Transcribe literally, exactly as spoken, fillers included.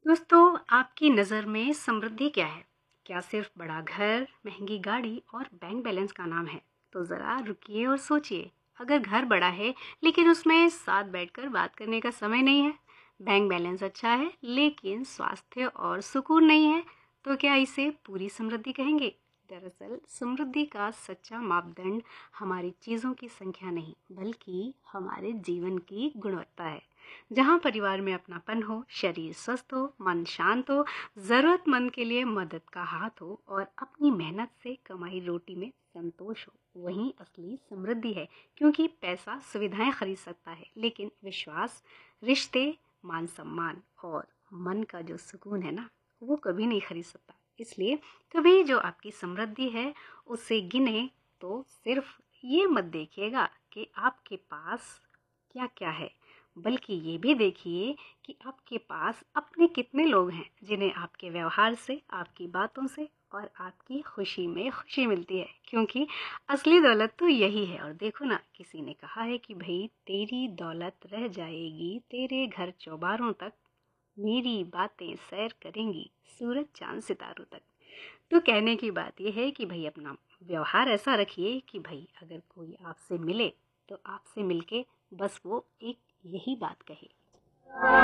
दोस्तों, आपकी नज़र में समृद्धि क्या है? क्या सिर्फ बड़ा घर, महंगी गाड़ी और बैंक बैलेंस का नाम है? तो ज़रा रुकिए और सोचिए। अगर घर बड़ा है लेकिन उसमें साथ बैठकर बात करने का समय नहीं है, बैंक बैलेंस अच्छा है लेकिन स्वास्थ्य और सुकून नहीं है, तो क्या इसे पूरी समृद्धि कहेंगे? दरअसल समृद्धि का सच्चा मापदंड हमारी चीज़ों की संख्या नहीं, बल्कि हमारे जीवन की गुणवत्ता है। जहाँ परिवार में अपनापन हो, शरीर स्वस्थ हो, मन शांत हो, जरूरतमंद के लिए मदद का हाथ हो और अपनी मेहनत से कमाई रोटी में संतोष हो, वहीं असली समृद्धि है। क्योंकि पैसा सुविधाएं खरीद सकता है, लेकिन विश्वास, रिश्ते, मान सम्मान और मन का जो सुकून है ना, वो कभी नहीं खरीद सकता। इसलिए कभी जो आपकी समृद्धि है उसे गिने तो सिर्फ ये मत देखिएगा कि आपके पास क्या क्या है, बल्कि ये भी देखिए कि आपके पास अपने कितने लोग हैं जिन्हें आपके व्यवहार से, आपकी बातों से और आपकी खुशी में खुशी मिलती है। क्योंकि असली दौलत तो यही है। और देखो ना, किसी ने कहा है कि भाई तेरी दौलत रह जाएगी तेरे घर चौबारों तक, मेरी बातें सैर करेंगी सूरज चांद सितारों तक। तो कहने की बात यह है कि भाई अपना व्यवहार ऐसा रखिए कि भाई अगर कोई आपसे मिले तो आपसे मिलके बस वो एक यही बात कहे।